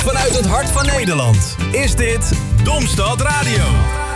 Vanuit het hart van Nederland is dit Domstad Radio.